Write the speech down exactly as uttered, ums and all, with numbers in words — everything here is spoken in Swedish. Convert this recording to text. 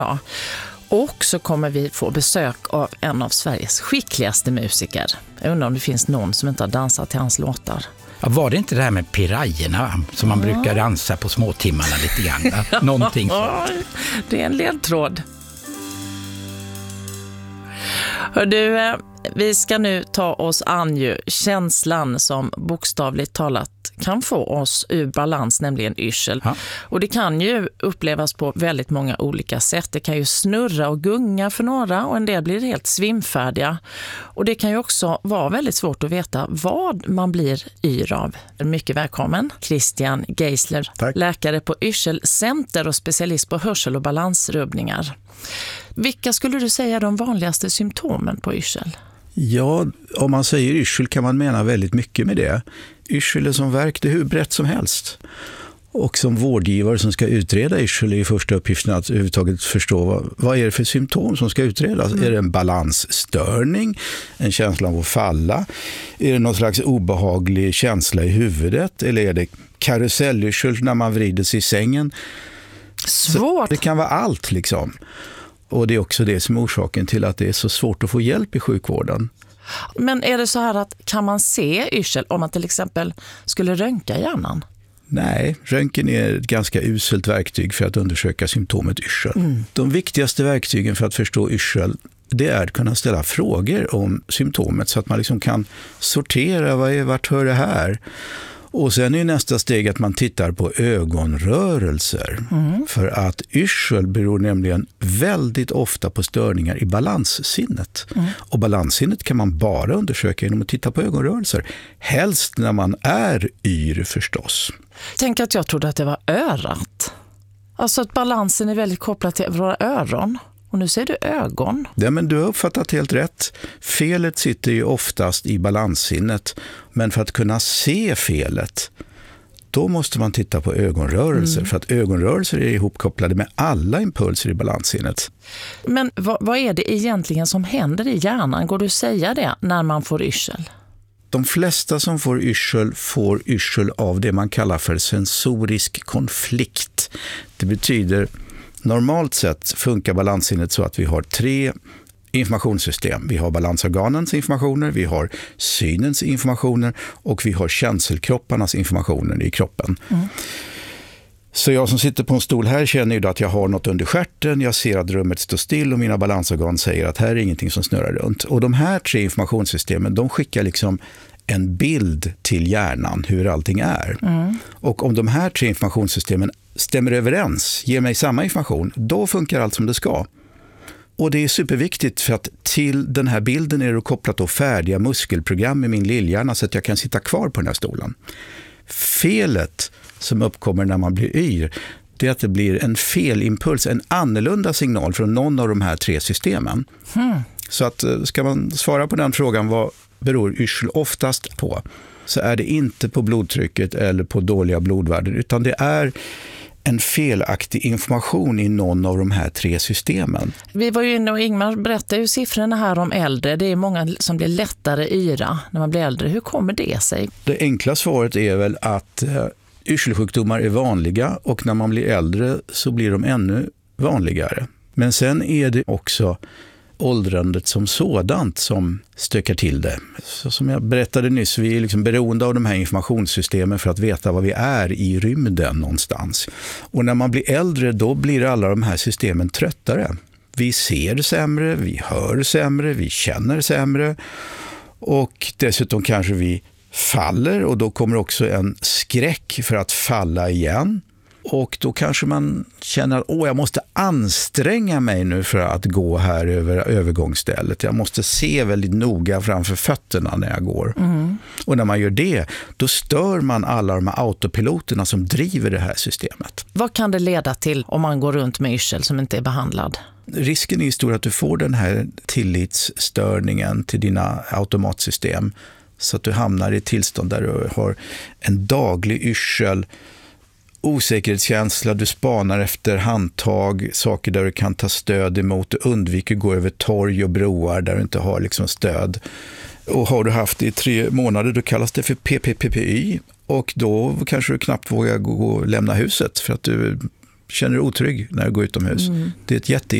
Ja. Och så kommer vi få besök av en av Sveriges skickligaste musiker. Jag undrar om det finns någon som inte har dansat till hans låtar. Ja, var det inte det här med pirajerna som man ja. brukar dansa på småtimmarna lite grann? Någonting sånt. Det är en ledtråd. Hör du, vi ska nu ta oss an ju känslan som bokstavligt talat kan få oss ur balans, nämligen yrsel. Ja. Och det kan ju upplevas på väldigt många olika sätt. Det kan ju snurra och gunga för några och en del blir helt svimfärdiga. Och det kan ju också vara väldigt svårt att veta vad man blir yr av. Mycket välkommen Christian Geisler, Tack. läkare på Yrselcenter och specialist på hörsel- och balansrubbningar. Vilka skulle du säga är de vanligaste symptomen på yrsel? Ja, om man säger yrsel kan man mena väldigt mycket med det. Yrsel är som verk, det är hur brett som helst. Och som vårdgivare som ska utreda yrsel är första uppgiften att överhuvudtaget förstå vad, vad är det för symptom som ska utredas. Mm. Är det en balansstörning, en känsla av att falla? Är det någon slags obehaglig känsla i huvudet? Eller är det karusellyrsel när man vrider sig i sängen? Svårt. Så det kan vara allt liksom. Och det är också det som är orsaken till att det är så svårt att få hjälp i sjukvården. Men är det så här att kan man se yrsel om man till exempel skulle röntga hjärnan? Nej, röntgen är ett ganska uselt verktyg för att undersöka symptomet yrsel. Mm. De viktigaste verktygen för att förstå yrsel, det är att kunna ställa frågor om symptomet så att man liksom kan sortera, vad är, vart hör det här? Och sen är nästa steg att man tittar på ögonrörelser. Mm. För att yrsel beror nämligen väldigt ofta på störningar i balanssinnet. Mm. Och balanssinnet kan man bara undersöka genom att titta på ögonrörelser. Helst när man är yr förstås. Tänk att jag trodde att det var örat. Alltså att balansen är väldigt kopplad till våra öron. Och nu säger du ögon. Ja, men du har uppfattat helt rätt. Felet sitter ju oftast i balanssinnet. Men för att kunna se felet, då måste man titta på ögonrörelser. Mm. För att ögonrörelser är ihopkopplade med alla impulser i balanssinnet. Men vad, vad är det egentligen som händer i hjärnan? Går du att säga det när man får yrsel? De flesta som får yrsel får yrsel av det man kallar för sensorisk konflikt. Det betyder... Normalt sett funkar balanssinnet så att vi har tre informationssystem. Vi har balansorganens informationer, vi har synens informationer och vi har känselkropparnas informationer i kroppen. Mm. Så jag som sitter på en stol här känner ju att jag har något under stjärten, jag ser att rummet står still och mina balansorgan säger att här är ingenting som snurrar runt. Och de här tre informationssystemen, de skickar liksom en bild till hjärnan hur allting är. Mm. Och om de här tre informationssystemen stämmer överens, ger mig samma information, då funkar allt som det ska. Och det är superviktigt för att till den här bilden är det kopplat då färdiga muskelprogram i min lillhjärna så att jag kan sitta kvar på den här stolen. Felet som uppkommer när man blir yr, det är att det blir en felimpuls, en annorlunda signal från någon av de här tre systemen. Mm. Så att ska man svara på den frågan, vad beror yrsel oftast på, så är det inte på blodtrycket eller på dåliga blodvärden, utan det är en felaktig information i någon av de här tre systemen. Vi var ju inne och Ingmar berättade ju siffrorna här om äldre. Det är många som blir lättare yra när man blir äldre. Hur kommer det sig? Det enkla svaret är väl att eh, yrselsjukdomar är vanliga och när man blir äldre så blir de ännu vanligare. Men sen är det också åldrandet som sådant som stökar till det. Så som jag berättade nyss, vi är liksom beroende av de här informationssystemen för att veta vad vi är i rymden någonstans. Och när man blir äldre, då blir alla de här systemen tröttare. Vi ser sämre, vi hör sämre, vi känner sämre och dessutom kanske vi faller och då kommer också en skräck för att falla igen. Och då kanske man känner att åh, jag måste anstränga mig nu för att gå här över övergångsstället. Jag måste se väldigt noga framför fötterna när jag går. Mm. Och när man gör det, då stör man alla de här autopiloterna som driver det här systemet. Vad kan det leda till om man går runt med yrsel som inte är behandlad? Risken är stor att du får den här tillitsstörningen till dina automatsystem så att du hamnar i ett tillstånd där du har en daglig yrsel, osäkerhetskänsla, du spanar efter handtag, saker där du kan ta stöd emot, du undviker gå över torg och broar där du inte har liksom stöd. Och har du haft det i tre månader, då kallas det för P P P P Y och då kanske du knappt vågar gå och lämna huset för att du känner dig otrygg när du går utomhus. Mm. Det är ett jätte